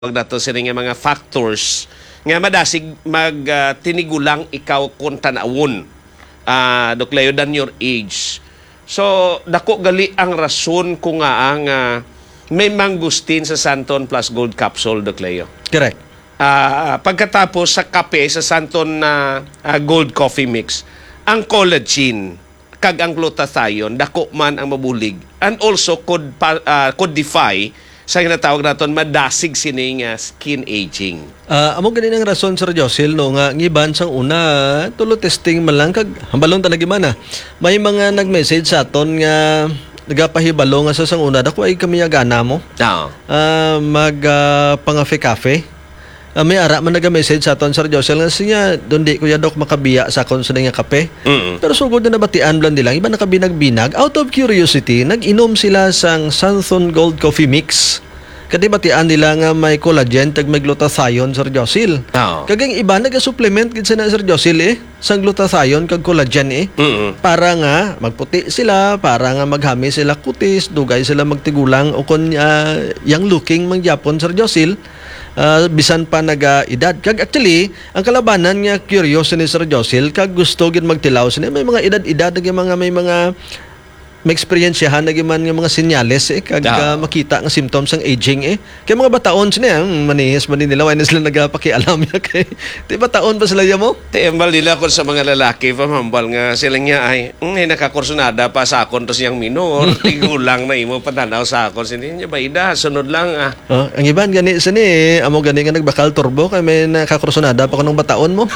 wag nato sila nga mga factors nga madasig tinigulang ikaw kung tanawon doklayo than your age. So dako gali ang rason kung nga ang may mangustin sa Santon Plus Gold Capsule doklayo. Correct. Pagkatapos sa kape sa Santon Gold Coffee Mix, ang collagen kag ang glutathione dako man ang mabulig and also could defy sa ginatawag naton madasig sining skin aging. Amo ganin ang rason Sir Josil no nga ngiban sang una tulo testing man lang kag hambalon talaga man. May mga nag-message sa aton nga nagapahibalo nga sa sang una dako ay kami gana mo. Mag pangafe-cafe. May ara man naga-message sa aton Sir Josil nga siya don di kuya dok makabiya sa kon sa nga kape. Pero sugod na nabatian lang nilang iba nakabinag-binag out of curiosity nag-inom sila sang Santon Gold Coffee Mix. Kadi batian nila nga may collagen tag may glutathione Sir Josil. Kagang iba naga-supplement gid sa Sir Josil sang glutathione kag collagen para nga magputi sila, para nga maghami sila kutis, dugay sila magtigulang o kon yang looking mangyapon Sir Josil. Bisan pa naga-edad. Kag actually, ang kalabanan nga curious ni Sir Josil, kag gusto gid magtilaw sila. May mga edad-edad, may mga may experiensyahan na giman nga mga senyales kag makita nga symptoms ng aging kay mga bataon sila manihis man nila wala sila nagapakialam kay di bataon pa sila mo tiembal nila ko sa mga lalaki pamambal nga sila nga ay nakakursunada pa sa akon to siyang minor tigulang na imo patanaw sa akon sini nya baida sunod lang ang iban gani sini amo gani nga nagbakal turbo kay may nakakursunada pa kunong bataon mo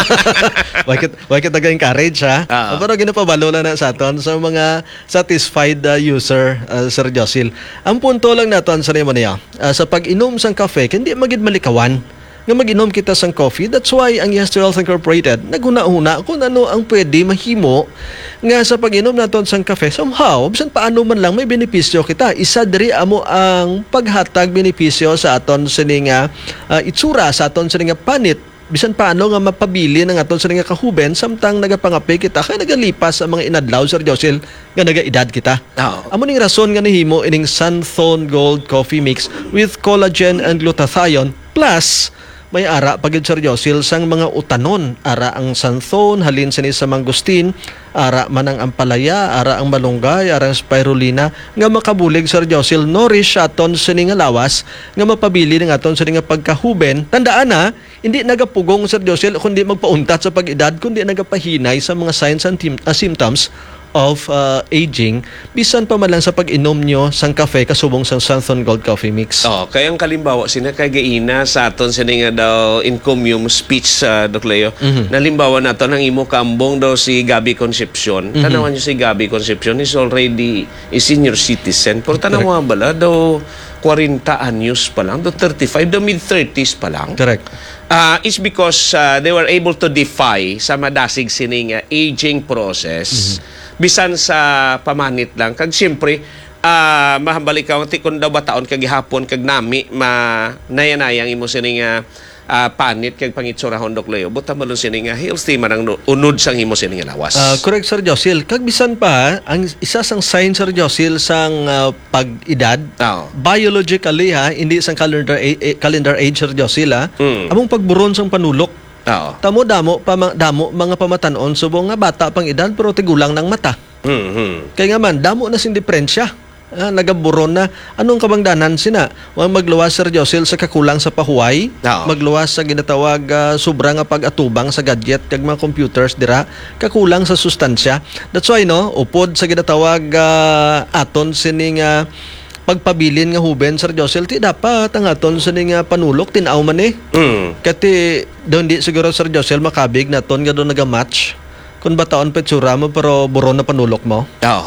wakit nag-encourage pero ginapabalo na sa aton sa mga satisfied user Sir Josil. Ang punto lang nato sa niya sa pag-inom sang kafe hindi magid malikawan nga mag-inom kita sang coffee. That's why ang Yes to Health Incorporated naghuna-huna kung ano ang pwede mahimo nga sa pag-inom naton sang kafe somehow bisan paano man lang may benepisyo kita. Isa diri amo ang paghatag benepisyo sa aton sining itsura sa aton sining panit bisan paano nga mapabili ng aton sa nga kahuben samtang nagapangape kita kay nagalipas ang mga inadlaw Sir Josil nga nagaedad kita. Amo ning rason nga nahimo ining Santon Gold Coffee Mix with collagen and glutathione plus may ara pagid Sir Josil sang mga utanon ara ang Santon halin sini sa mangustin ara man ang ampalaya ara ang malunggay ara ang spirulina nga makabulig Sir Josil nourish aton sini nga lawas nga mapabili ng aton sini nga pagkahuben. Tandaan hindi nagapugong Sir Josil kundi magpauntat sa pag-edad kundi nagapahinay sa mga signs and symptoms of aging bisan pa man lang sa pag-inom nyo sang kafe kasubong sang Santon Gold Coffee Mix. Kaya ang kalimbawa sina kay gaina sa aton sini nga daw encomium speech Dok Leo. Nalimbawa nato nang imo kambong daw si Gabby Concepcion. Tanawan niyo si Gabby Concepcion is already a senior citizen. Pero tanawa bala daw 40 anyos pa lang, daw 35, daw mid-30s pa lang. Correct. It's because they were able to defy sa madasig sining aging process bisan sa pamanit lang kag siyempre mahambalik ka kun daw bataon kag gihapon kag nami nayanayang imo sining panit kag pangitsurahon Dok Leo buta malon sining healthy man ang unod sang imo sining lawas. Correct Sir Josil. Kag bisan pa ang isa sang sign Sir Josil sang pag-edad biologically hindi sang calendar age Sir Josil among pagburon sang panulok. Tamo damo mga pamatanon subong nga bata pang edad pero tigulang ng mata. Kaya nga man damo na sing diferensya. Nagaburon na anong kabangdanan sina wang magluwas Sir Josil sa kakulang sa pahuway magluwas sa ginatawag sobra nga pag-atubang sa gadget kag mga computers dira kakulang sa sustansya. That's why upod sa ginatawag aton sining pagpabilin nga huben Sir Josil ti dapat ang aton sining panulok tinaw man kati doon di siguro Sir Josil makabig naton nga doon nagamatch kung bataon petsura mo pero buron na panulok mo.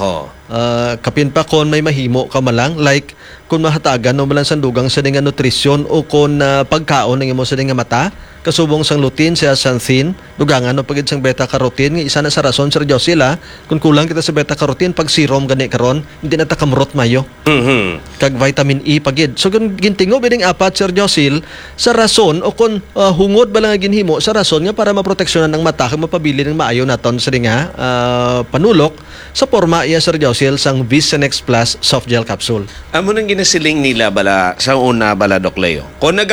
Kapin pa kon may mahimo ka malang like kung mahatagan o malang sandugang sa nga nutrisyon o kung pagkaon ng imo sa nga mata kasubong sang lutein siya xanthin dugangan no pagid sang beta carotene nga isa na sa rason Sir Josil kung kulang kita sa beta carotene pag serum gani karon hindi na ta kamurot mayo kag vitamin E pagid so kung gintingo bining apat Sir Josil sa rason o kung hungod ba lang nga ginhimo sa rason nga para maproteksyonan ng mata kag mapabili ng maayo naton sa nga panulok sa porma iya Sir Josil sang Visenex Plus soft gel capsule. Amo nang ginasiling nila bala sa una bala Doc Leo. Kung